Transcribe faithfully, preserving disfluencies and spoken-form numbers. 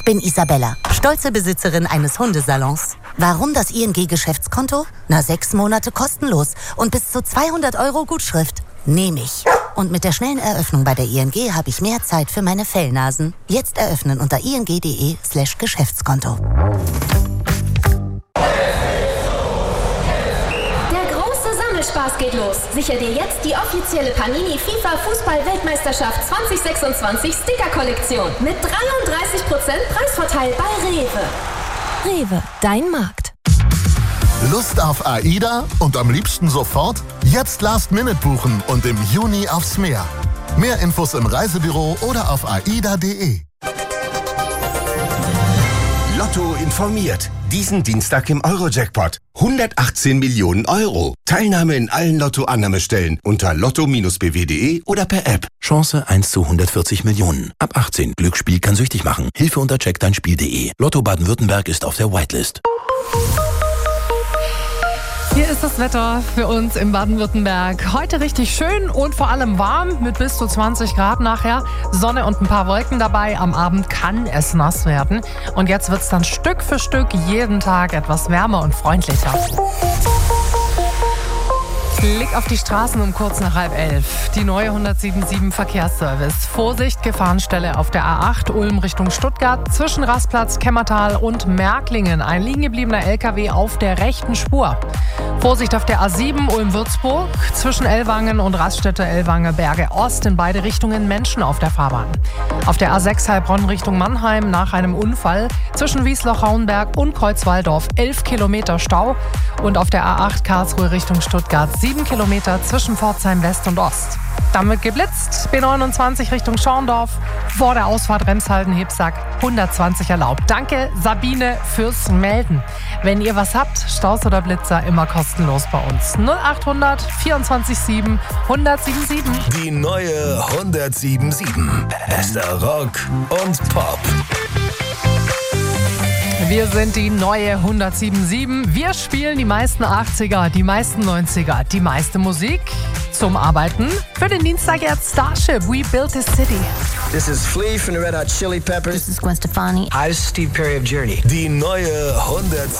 Ich bin Isabella, stolze Besitzerin eines Hundesalons. Warum das I N G-Geschäftskonto? Na, sechs Monate kostenlos und bis zu zweihundert Euro Gutschrift. Nehme ich. Und mit der schnellen Eröffnung bei der I N G habe ich mehr Zeit für meine Fellnasen. Jetzt eröffnen unter ing.de slash Geschäftskonto. Spaß geht los. Sicher dir jetzt die offizielle Panini FIFA Fußball-Weltmeisterschaft zwanzig sechsundzwanzig Sticker-Kollektion mit dreiunddreißig Prozent Preisvorteil bei Rewe. Rewe, dein Markt. Lust auf AIDA und am liebsten sofort? Jetzt Last Minute buchen und im Juni aufs Meer. Mehr Infos im Reisebüro oder auf aida punkt de. Lotto informiert. Diesen Dienstag im Euro-Jackpot. hundertachtzehn Millionen Euro. Teilnahme in allen Lotto-Annahmestellen unter lotto b w punkt de oder per App. Chance eins zu hundertvierzig Millionen. Ab achtzehn. Glücksspiel kann süchtig machen. Hilfe unter check dein Spiel punkt de. Lotto Baden-Württemberg ist auf der Whitelist. Hier ist das Wetter für uns in Baden-Württemberg. Heute richtig schön und vor allem warm mit bis zu zwanzig Grad nachher. Sonne und ein paar Wolken dabei. Am Abend kann es nass werden. Und jetzt wird es dann Stück für Stück jeden Tag etwas wärmer und freundlicher. Blick auf die Straßen um kurz nach halb elf. Die neue hundertsiebenundsiebzig Verkehrsservice. Vorsicht, Gefahrenstelle auf der A acht, Ulm Richtung Stuttgart, zwischen Rastplatz, Kemmertal und Märklingen. Ein liegen gebliebener L K W auf der rechten Spur. Vorsicht auf der A sieben, Ulm-Würzburg, zwischen Ellwangen und Raststätte Ellwange-Berge Ost, in beide Richtungen Menschen auf der Fahrbahn. Auf der A sechs Heilbronn Richtung Mannheim nach einem Unfall zwischen Wiesloch-Hauenberg und Kreuzwaldorf elf Kilometer Stau. Und auf der A acht Karlsruhe Richtung Stuttgart sieben Kilometer zwischen Pforzheim West und Ost. Damit geblitzt, B neunundzwanzig Richtung Schorndorf, vor der Ausfahrt Remshalden-Hebsack hundertzwanzig erlaubt. Danke Sabine fürs Melden. Wenn ihr was habt, Staus oder Blitzer, immer kostenlos bei uns. null achthundert vierundzwanzig sieben hundertsiebenundsieben. Die neue hundertsiebenundsieben. Bester Rock und Pop. Wir sind die neue hundertsiebenundsieben. Wir spielen die meisten achtziger, die meisten neunziger, die meiste Musik zum Arbeiten. Für den Dienstag jetzt Starship, We Built This City. This is Flea from the Red Hot Chili Peppers. This is Gwen Stefani. Hi, this is Steve Perry of Journey. Die neue hundertsiebenundsieben.